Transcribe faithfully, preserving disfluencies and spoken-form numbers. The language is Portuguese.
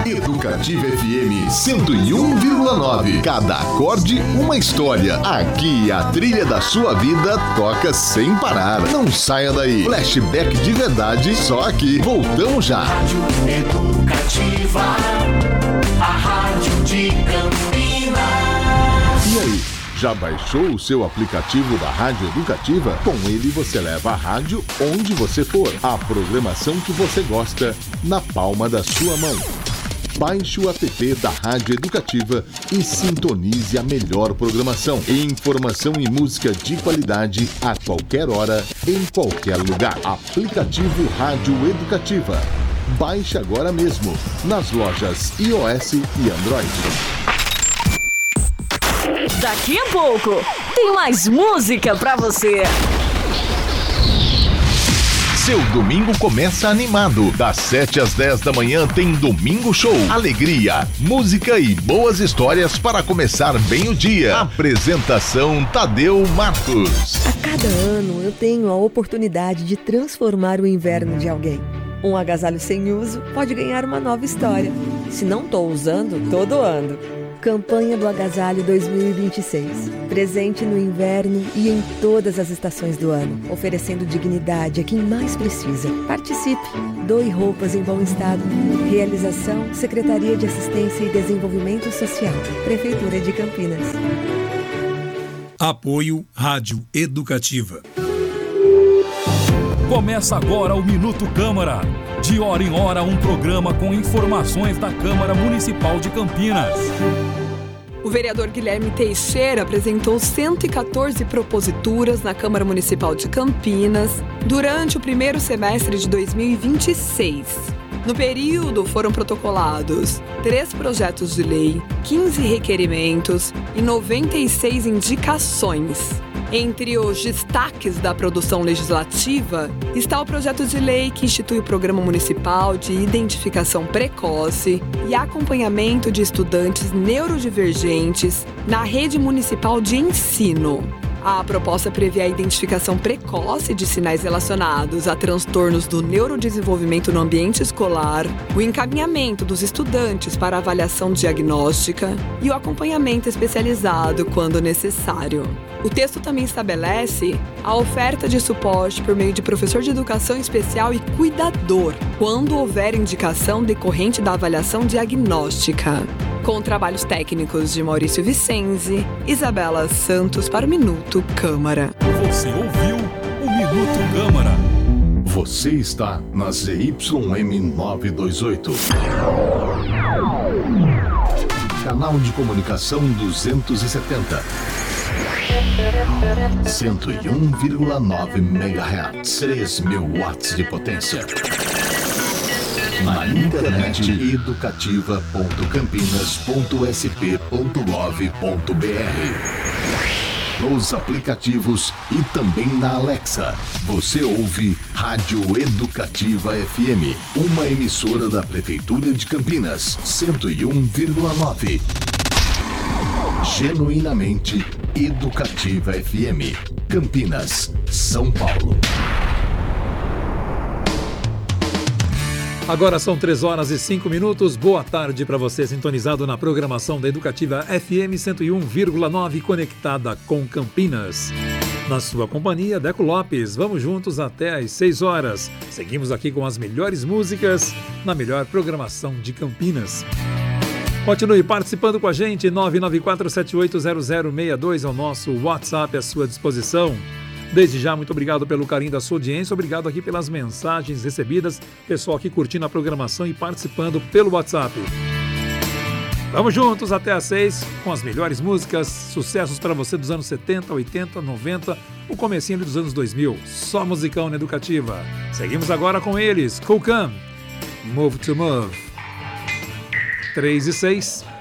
Educativa F M cento e um vírgula nove. Cada acorde, uma história. Aqui a trilha da sua vida toca sem parar. Não saia daí. Flashback de verdade, só aqui. Voltamos já. Rádio Educativa, a rádio de Campinas. E aí? Já baixou o seu aplicativo da Rádio Educativa? Com ele você leva a rádio onde você for. A programação que você gosta na palma da sua mão. Baixe o app da Rádio Educativa e sintonize a melhor programação. Informação e música de qualidade a qualquer hora, em qualquer lugar. Aplicativo Rádio Educativa. Baixe agora mesmo nas lojas iOS e Android. Daqui a pouco tem mais música pra você. Seu domingo começa animado. Das sete às dez da manhã tem Domingo Show. Alegria, música e boas histórias para começar bem o dia. Apresentação Tadeu Marcos. A cada ano eu tenho a oportunidade de transformar o inverno de alguém. Um agasalho sem uso pode ganhar uma nova história. Se não estou usando, tô doando. Campanha do Agasalho dois mil e vinte e seis. Presente no inverno e em todas as estações do ano, oferecendo dignidade a quem mais precisa. Participe! Doe roupas em bom estado. Realização: Secretaria de Assistência e Desenvolvimento Social, Prefeitura de Campinas. Apoio Rádio Educativa. Começa agora o Minuto Câmara. De hora em hora, um programa com informações da Câmara Municipal de Campinas. O vereador Guilherme Teixeira apresentou cento e quatorze proposituras na Câmara Municipal de Campinas durante o primeiro semestre de dois mil e vinte e seis. No período, foram protocolados três projetos de lei, quinze requerimentos e noventa e seis indicações. Entre os destaques da produção legislativa está o projeto de lei que institui o Programa Municipal de Identificação Precoce e Acompanhamento de Estudantes Neurodivergentes na Rede Municipal de Ensino. A proposta prevê a identificação precoce de sinais relacionados a transtornos do neurodesenvolvimento no ambiente escolar, o encaminhamento dos estudantes para avaliação diagnóstica e o acompanhamento especializado quando necessário. O texto também estabelece a oferta de suporte por meio de professor de educação especial e cuidador, quando houver indicação decorrente da avaliação diagnóstica. Com trabalhos técnicos de Maurício Vicenzi, Isabela Santos para o Minuto Câmara. Você ouviu o Minuto Câmara. Você está na Z Y M novecentos e vinte e oito. Canal de comunicação duzentos e setenta. cento e um vírgula nove megahertz. três mil watts de potência. Na internet educativa ponto campinas ponto s p ponto gov ponto b r. Nos aplicativos e também na Alexa. Você ouve Rádio Educativa F M, uma emissora da Prefeitura de Campinas, cento e um vírgula nove. Genuinamente Educativa F M, Campinas, São Paulo. Agora são três horas e cinco minutos. Boa tarde para você, sintonizado na programação da Educativa F M cento e um vírgula nove, conectada com Campinas. Na sua companhia, Deco Lopes. Vamos juntos até às seis horas. Seguimos aqui com as melhores músicas na melhor programação de Campinas. Continue participando com a gente. Nove nove quatro sete oito zero zero seis dois é o nosso WhatsApp à sua disposição. Desde já, muito obrigado pelo carinho da sua audiência, obrigado aqui pelas mensagens recebidas, pessoal aqui curtindo a programação e participando pelo WhatsApp. Vamos juntos até às seis com as melhores músicas, sucessos para você dos anos setenta, oitenta, noventa, o comecinho dos anos dois mil. Só musicão na Educativa. Seguimos agora com eles, Cool Cam, Move to Move. três e seis.